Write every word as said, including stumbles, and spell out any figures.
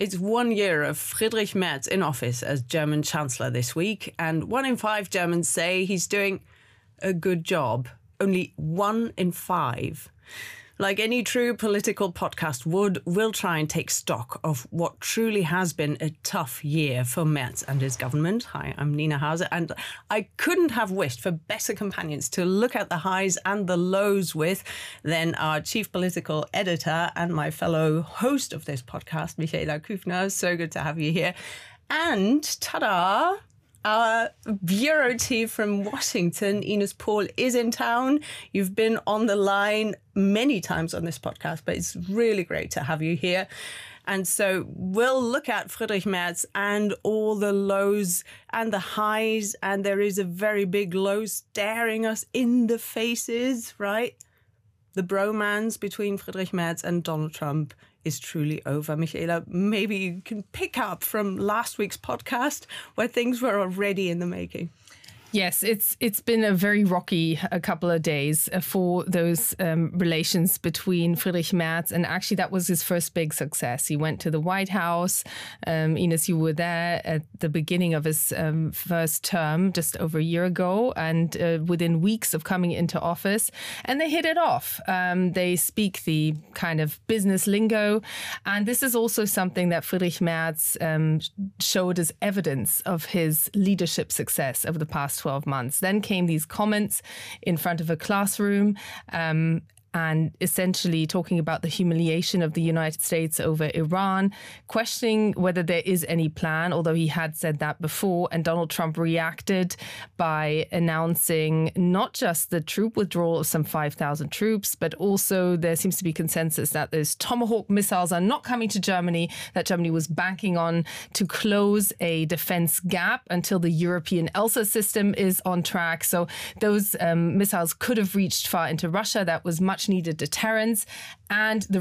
It's one year of Friedrich Merz in office as German Chancellor this week, and one in five Germans say he's doing a good job. Only one in five. Like any true political podcast would, we'll try and take stock of what truly has been a tough year for Merz and his government. Hi, I'm Nina Hauser, and I couldn't have wished for better companions to look at the highs and the lows with than our chief political editor and my fellow host of this podcast, Michaela Küfner. So good to have you here. And ta-da! Our bureau chief from Washington, Ines Paul, is in town. You've been on the line many times on this podcast, but it's really great to have you here. And so we'll look at Friedrich Merz and all the lows and the highs. And there is a very big low staring us in the faces, right? The bromance between Friedrich Merz and Donald Trump is truly over. Michaela, maybe you can pick up from last week's podcast where things were already in the making. Yes, it's it's been a very rocky a couple of days for those um, relations between Friedrich Merz, and actually that was his first big success. He went to the White House. Um, Ines, you were there at the beginning of his um, first term just over a year ago, and uh, within weeks of coming into office, and they hit it off. Um, they speak the kind of business lingo, and this is also something that Friedrich Merz um, showed as evidence of his leadership success over the past twelve months. Then came these comments in front of a classroom um, and essentially talking about the humiliation of the United States over Iran, questioning whether there is any plan, although he had said that before. And Donald Trump reacted by announcing not just the troop withdrawal of some five thousand troops, but also there seems to be consensus that those Tomahawk missiles are not coming to Germany, that Germany was banking on to close a defense gap until the European ELSA system is on track. So those um, missiles could have reached far into Russia. That was much needed deterrence. And the